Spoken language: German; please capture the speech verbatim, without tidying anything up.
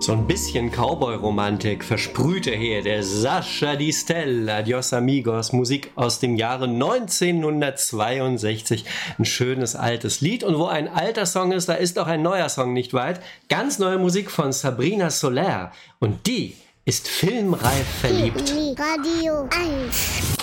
So ein bisschen Cowboy-Romantik versprühte hier der Sascha Di Stella, Adios Amigos, Musik aus dem Jahre neunzehnhundertzweiundsechzig. Ein schönes altes Lied. Und wo ein alter Song ist, da ist auch ein neuer Song nicht weit. Ganz neue Musik von Sabrina Soler. Und die ist filmreif verliebt. Radio eins.